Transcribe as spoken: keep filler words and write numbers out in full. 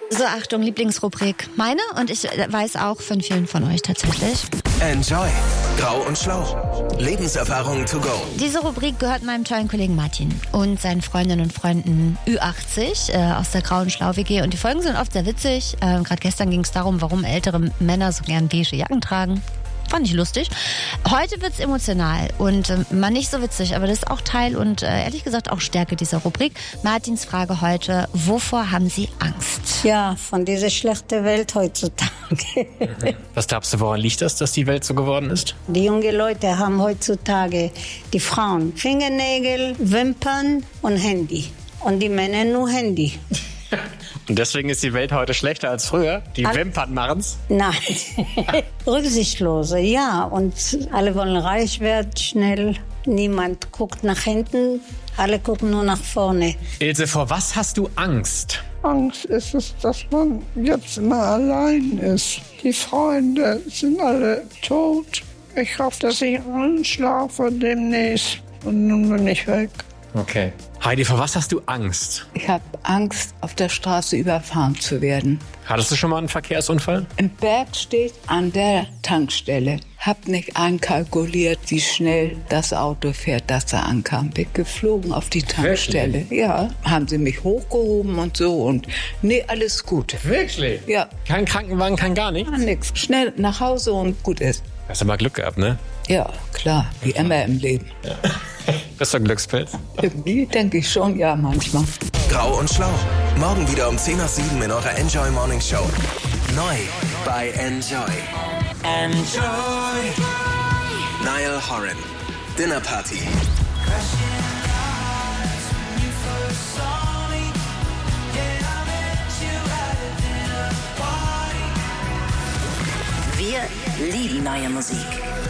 So, Achtung, Lieblingsrubrik. Meine und ich weiß auch von vielen von euch tatsächlich. Enjoy. Grau und Schlau. Lebenserfahrung to go. Diese Rubrik gehört meinem tollen Kollegen Martin und seinen Freundinnen und Freunden Ü achtzig äh, aus der Grau und Schlau W G. Und die Folgen sind oft sehr witzig. Äh, Gerade gestern ging es darum, warum ältere Männer so gern beige Jacken tragen. Fand ich lustig. Heute wird's emotional und äh, mal nicht so witzig, aber das ist auch Teil und äh, ehrlich gesagt auch Stärke dieser Rubrik. Martins Frage heute, wovor haben Sie Angst? Ja, von dieser schlechten Welt heutzutage. Was glaubst du, woran liegt das, dass die Welt so geworden ist? Die jungen Leute haben heutzutage, die Frauen, Fingernägel, Wimpern und Handy. Und die Männer nur Handy. Und deswegen ist die Welt heute schlechter als früher? Die Al- Wimpern machen's? Nein, rücksichtslose, ja. Und alle wollen reich werden, schnell. Niemand guckt nach hinten, alle gucken nur nach vorne. Ilse, vor was hast du Angst? Angst ist es, dass man jetzt immer allein ist. Die Freunde sind alle tot. Ich hoffe, dass ich einschlafe demnächst. Und nun bin ich weg. Okay. Heidi, vor was hast du Angst? Ich habe Angst, auf der Straße überfahren zu werden. Hattest du schon mal einen Verkehrsunfall? Im Berg steht an der Tankstelle. Hab nicht einkalkuliert, wie schnell das Auto fährt, das da ankam. Bin geflogen auf die Tankstelle. Wirklich? Ja, haben sie mich hochgehoben und so und nee, alles gut. Wirklich? Ja. Kein Krankenwagen, kein gar nichts? Gar nichts. Schnell nach Hause und gut ist. Hast du mal Glück gehabt, ne? Ja, klar, wie immer im Leben. Bist du ein Glückspilz? Irgendwie denke ich schon, ja, manchmal. Grau und Schlau. Morgen wieder um zehn nach sieben in eurer Enjoy Morning Show. Neu bei Enjoy. Enjoy. Niall Horan. Dinner Party. Wir lieben neue Musik.